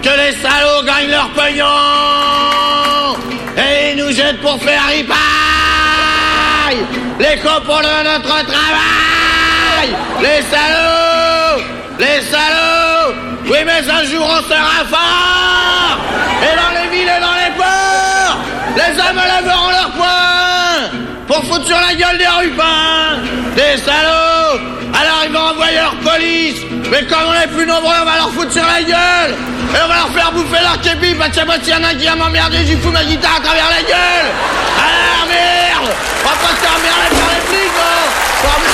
Que les salauds gagnent leur pognon et ils nous jettent pour faire ripaille. Les copains de notre travail. Les salauds. Les salauds. Oui, mais un jour on sera fort. Et dans les villes et dans les ports, les hommes lèveront leurs poings pour foutre sur la gueule des rupins. Des salauds. Alors ils vont envoyer leur police. Mais comme on est plus nombreux, on va leur foutre sur la gueule. Et on va leur faire bouffer leur képi. Parce que s'il y en a un qui va m'emmerder, j'y fous ma guitare à travers la gueule. Alors merde. On va pas se faire emmerder par les flics, hein.